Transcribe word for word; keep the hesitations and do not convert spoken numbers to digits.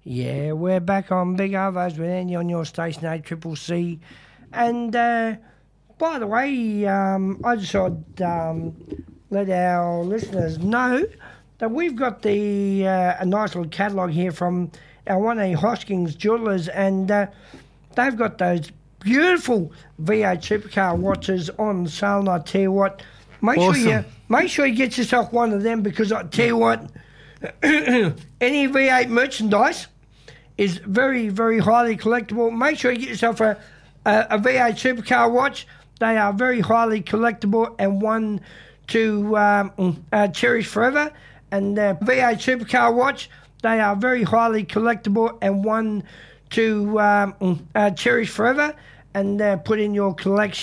Yeah, we're back on Big Arvos with Andy on your station, A Triple C. And uh, by the way, um, I just thought um, let our listeners know that we've got the uh, a nice little catalogue here from our one A Hoskins Jewellers, and uh, they've got those beautiful V eight supercar watches on sale. And I tell you what, make Awesome. sure you make sure you get yourself one of them, because I tell you what, any V eight merchandise is very, very highly collectible. Make sure you get yourself a, a, a V eight supercar watch. They are very highly collectible and one to um, uh, cherish forever. And uh, V eight supercar watch, they are very highly collectible and one to um, uh, cherish forever and uh, put in your collection.